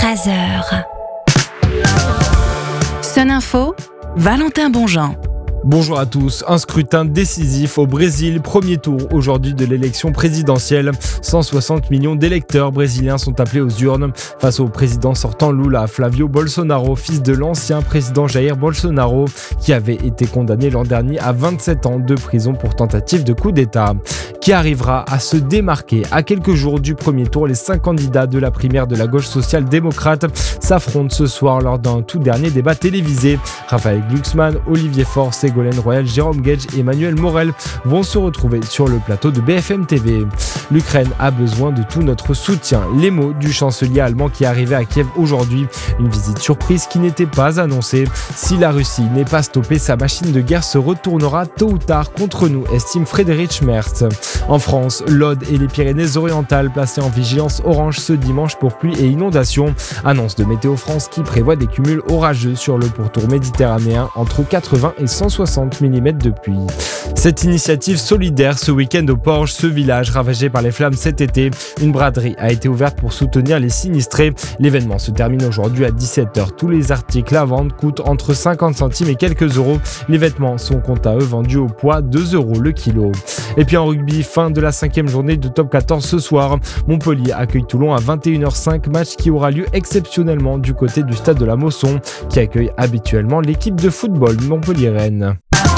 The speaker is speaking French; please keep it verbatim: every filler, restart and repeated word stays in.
treize heures. Sun Info, Valentin Bonjean. Bonjour à tous. Un scrutin décisif au Brésil, premier tour aujourd'hui de l'élection présidentielle. cent soixante millions d'électeurs brésiliens sont appelés aux urnes face au président sortant Lula, Flavio Bolsonaro, fils de l'ancien président Jair Bolsonaro, qui avait été condamné l'an dernier à vingt-sept ans de prison pour tentative de coup d'État. Qui arrivera à se démarquer? À quelques jours du premier tour, les cinq candidats de la primaire de la gauche social-démocrate s'affrontent ce soir lors d'un tout dernier débat télévisé. Raphaël Glucksmann, Olivier Faure, Ségolène Royal, Jérôme Guedj et Emmanuel Morel vont se retrouver sur le plateau de B F M T V. L'Ukraine a besoin de tout notre soutien. Les mots du chancelier allemand qui est arrivé à Kiev aujourd'hui. Une visite surprise qui n'était pas annoncée. Si la Russie n'est pas stoppée, sa machine de guerre se retournera tôt ou tard contre nous, estime Friedrich Merz. En France, l'Aude et les Pyrénées-Orientales placées en vigilance orange ce dimanche pour pluie et inondations. Annonce de Météo France qui prévoit des cumuls orageux sur le pourtour méditerranéen entre quatre-vingts et cent soixante millimètres de pluie. Cette initiative solidaire ce week-end au Porge, ce village ravagé par les flammes cet été. Une braderie a été ouverte pour soutenir les sinistrés. L'événement se termine aujourd'hui à dix-sept heures. Tous les articles à vendre coûtent entre cinquante centimes et quelques euros. Les vêtements sont quant à eux vendus au poids deux euros le kilo. Et puis en rugby, fin de la cinquième journée de top quatorze ce soir. Montpellier accueille Toulon à vingt et une heures cinq, match qui aura lieu exceptionnellement du côté du stade de la Mosson, qui accueille habituellement l'équipe de football Montpellier-Rennes.